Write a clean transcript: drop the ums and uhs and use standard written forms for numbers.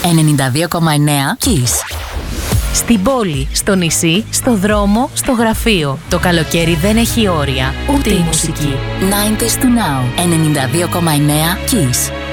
92,9 Kiss. Στην πόλη, στο νησί, στο δρόμο, στο γραφείο. Το καλοκαίρι δεν έχει όρια, ούτε η μουσική. 90s to now. 92,9 Kiss.